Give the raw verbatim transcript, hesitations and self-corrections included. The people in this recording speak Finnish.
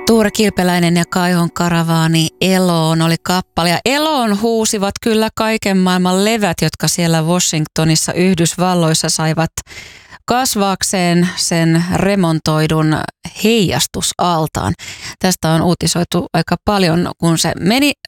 Tuure Kilpeläinen ja Kaihon karavaani Eloon oli kappale. Ja Eloon huusivat kyllä kaiken maailman levät, jotka siellä Washingtonissa Yhdysvalloissa saivat kasvaakseen sen remontoidun heijastusaltaan. Tästä on uutisoitu aika paljon, kun se meni